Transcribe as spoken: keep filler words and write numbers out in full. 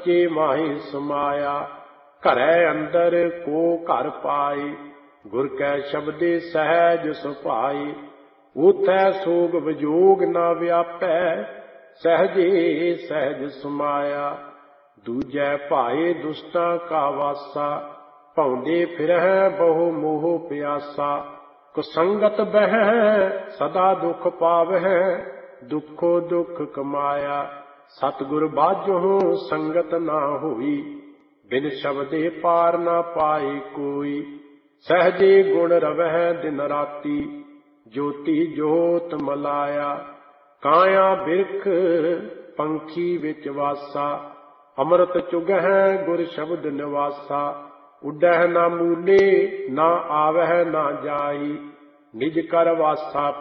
सच्चे माही समाया। घरै अंदर को घर पाए, गुर कै शब्दे सहज सुभाए। ऊथै सोग विजोग न व्यापै, सहजे सहज समाया। दूजै भाए दुष्टां का वासा, भौंदे फिरह बहु मोह प्यासा। कुसंगत बह सदा दुख पावह, दुखो दुख कमाया। सतगुर बाझों संगत ना होई, बिन शब्दे पार ना पाए कोई। सहजे गुण रवह दिन राती, ज्योति जोत मलाया। काया बिरख पंखी विच वासा, अमृत चुगह गुर शब्द निवासा। उडह ना मूले ना आवह ना जाई, निज कर वासा